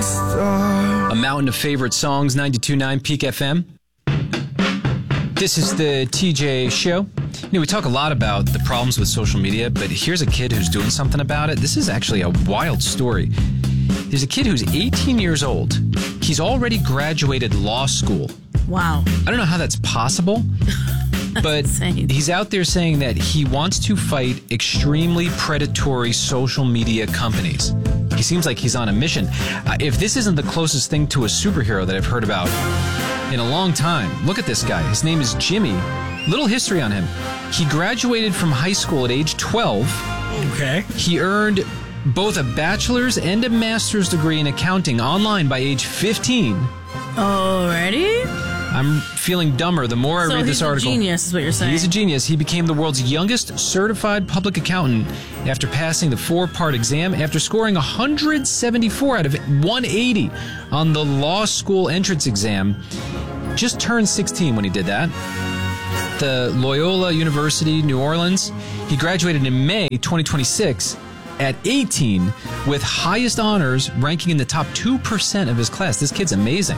star. A mountain of favorite songs, 92.9 Peak FM. This is the TJ Show. We talk a lot about the problems with social media, but here's a kid who's doing something about it. This is actually a wild story. There's a kid who's 18 years old. He's already graduated law school. Wow. I don't know how that's possible, but he's out there saying that he wants to fight extremely predatory social media companies. He seems like he's on a mission. If this isn't the closest thing to a superhero that I've heard about in a long time, look at this guy. His name is Jimmy. Little history on him. He graduated from high school at age 12. Okay. He earned both a bachelor's and a master's degree in accounting online by age 15. Already? I'm feeling dumber the more I read this article. So he's a genius is what you're saying. He's a genius. He became the world's youngest certified public accountant after passing the 4-part exam after scoring 174 out of 180 on the law school entrance exam. Just turned 16 when he did that. The Loyola University, New Orleans. He graduated in May 2026 at 18 with highest honors, ranking in the top 2% of his class. This kid's amazing.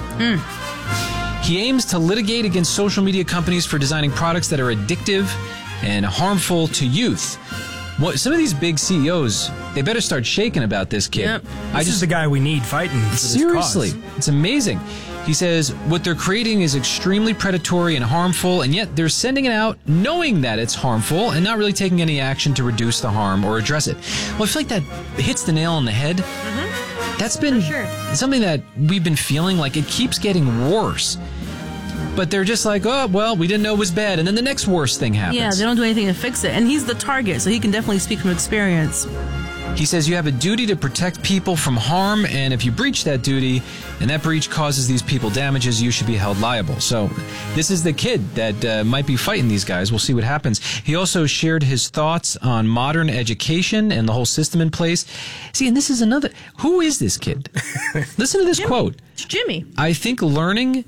He aims to litigate against social media companies for designing products that are addictive and harmful to youth. Some of these big CEOs, they better start shaking about this kid. Yep. This is the guy we need fighting for this Seriously, cause. it's amazing. He says what they're creating is extremely predatory and harmful, and yet they're sending it out knowing that it's harmful and not really taking any action to reduce the harm or address it. Well, I feel like that hits the nail on the head. That's been something that we've been feeling like it keeps getting worse. But they're just like, oh, well, we didn't know it was bad. And then the next worst thing happens. Yeah, they don't do anything to fix it. And he's the target, so he can definitely speak from experience. He says you have a duty to protect people from harm, and if you breach that duty, and that breach causes these people damages, you should be held liable. So this is the kid that might be fighting these guys. We'll see what happens. He also shared his thoughts on modern education and the whole system in place. See, and this is another... Who is this kid? Listen to this quote. It's Jimmy. I think learning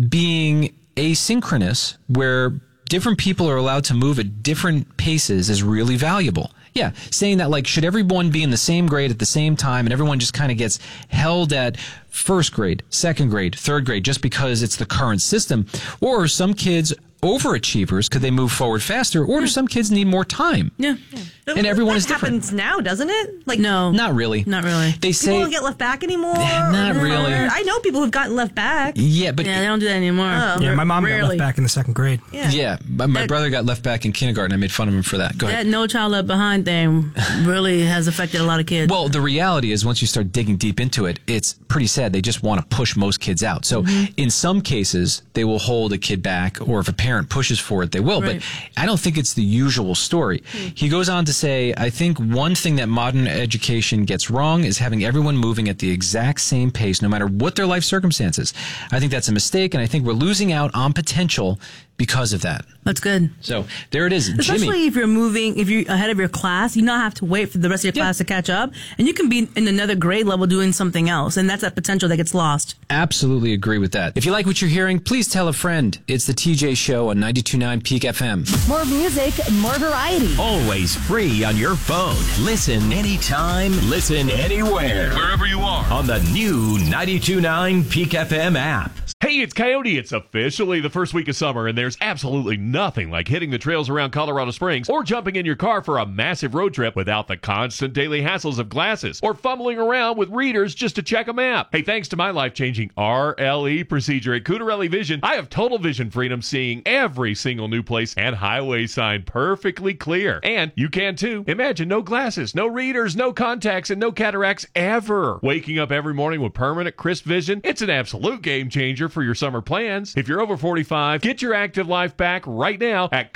being asynchronous, where different people are allowed to move at different paces, is really valuable. Yeah, saying that, like, should everyone be in the same grade at the same time and everyone just kind of gets held at first grade, second grade, third grade just because it's the current system? Or some kids, overachievers, could they move forward faster? Or do some kids need more time? Yeah. And everyone is different. Happens now, doesn't it? Like, No. Not really. Not really. They say... People don't get left back anymore. Not really. I know people who've gotten left back. Yeah, but... Yeah, they don't do that anymore. Yeah, my mom got Rarely. left back in the second grade. Yeah, my brother got left back in kindergarten. I made fun of him for that. Go ahead. That No Child Left Behind thing really has affected a lot of kids. Well, the reality is once you start digging deep into it, it's pretty sad. They just want to push most kids out. So in some cases, they will hold a kid back, or if a parent pushes for it, they will. Right. But I don't think it's the usual story. He goes on to say, I think one thing that modern education gets wrong is having everyone moving at the exact same pace, no matter what their life circumstances. I think that's a mistake, and I think we're losing out on potential because of that. That's good. So there it is. Especially Jimmy. if you're ahead of your class, you not have to wait for the rest of your class to catch up, and you can be in another grade level doing something else, and that's that potential that gets lost. Absolutely agree with that. If you like what you're hearing, please tell a friend. It's the TJ Show on 92.9 Peak FM. More music, more variety. Always free on your phone. Listen anytime, listen anywhere. Wherever you are. On the new 92.9 Peak FM app. Hey, it's Coyote. It's officially the first week of summer, and there's absolutely nothing like hitting the trails around Colorado Springs or jumping in your car for a massive road trip without the constant daily hassles of glasses or fumbling around with readers just to check a map. Hey, thanks to my life-changing RLE procedure at Cudarelli Vision, I have total vision freedom, seeing every single new place and highway sign perfectly clear. And you can too. Imagine no glasses, no readers, no contacts, and no cataracts ever. Waking up every morning with permanent crisp vision, it's an absolute game changer for your summer plans. If you're over 45, get your active life back right now at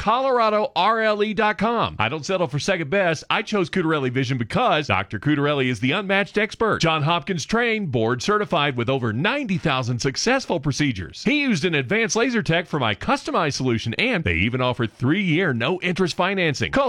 ColoradoRLE.com. I don't settle for second best. I chose Cudarelli Vision because Dr. Cudarelli is the unmatched expert. John Hopkins trained, board certified with over 90,000 successful procedures. He used an advanced laser tech for my customized solution, and they even offer 3-year no-interest financing. Call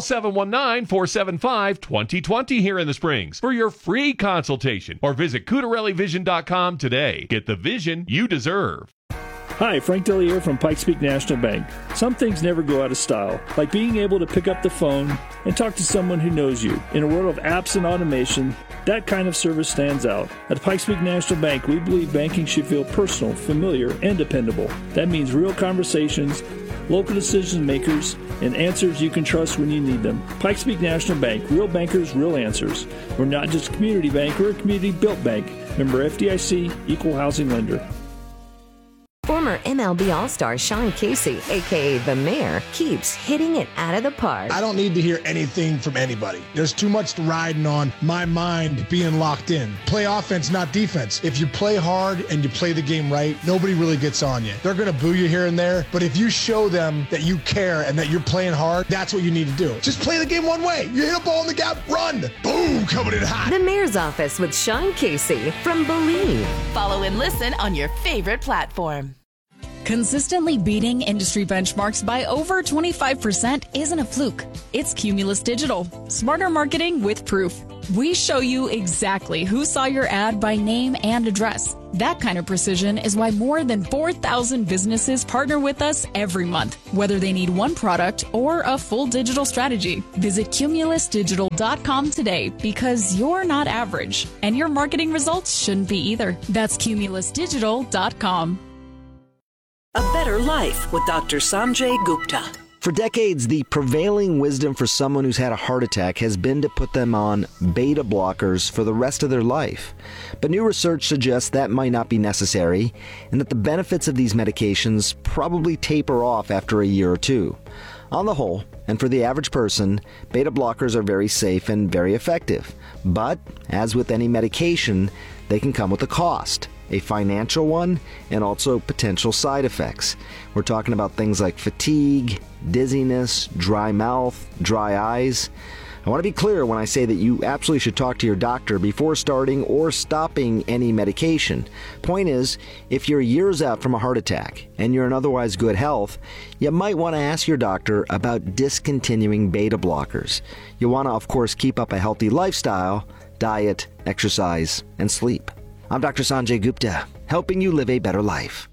719-475-2020 here in the Springs for your free consultation, or visit CudarelliVision.com today. Get the vision you deserve. Hi, Frank Dellier from Pikes Peak National Bank. Some things never go out of style, like being able to pick up the phone and talk to someone who knows you. In a world of apps and automation, that kind of service stands out. At Pikes Peak National Bank, we believe banking should feel personal, familiar, and dependable. That means real conversations, local decision makers, and answers you can trust when you need them. Pikes Peak National Bank, real bankers, real answers. We're not just a community bank, we're a community-built bank. Member FDIC, equal housing lender. Former MLB All-Star Sean Casey, a.k.a. The Mayor, keeps hitting it out of the park. I don't need to hear anything from anybody. There's too much riding on my mind being locked in. Play offense, not defense. If you play hard and you play the game right, nobody really gets on you. They're going to boo you here and there, but if you show them that you care and that you're playing hard, that's what you need to do. Just play the game one way. You hit a ball in the gap, run. Boom, coming in hot. The Mayor's Office with Sean Casey from Believe. Follow and listen on your favorite platform. Consistently beating industry benchmarks by over 25% isn't a fluke. It's Cumulus Digital. Smarter marketing with proof. We show you exactly who saw your ad by name and address. That kind of precision is why more than 4,000 businesses partner with us every month, whether they need one product or a full digital strategy. Visit cumulusdigital.com today because you're not average, and your marketing results shouldn't be either. That's cumulusdigital.com. A Better Life with Dr. Sanjay Gupta. For decades, the prevailing wisdom for someone who's had a heart attack has been to put them on beta blockers for the rest of their life. But new research suggests that might not be necessary, and that the benefits of these medications probably taper off after a year or two. On the whole, and for the average person, beta blockers are very safe and very effective. But, as with any medication, they can come with a cost. A financial one, and also potential side effects. We're talking about things like fatigue, dizziness, dry mouth, dry eyes. I want to be clear when I say that you absolutely should talk to your doctor before starting or stopping any medication. Point is, if you're years out from a heart attack and you're in otherwise good health, you might want to ask your doctor about discontinuing beta blockers. You want to, of course, keep up a healthy lifestyle, diet, exercise, and sleep. I'm Dr. Sanjay Gupta, helping you live a better life.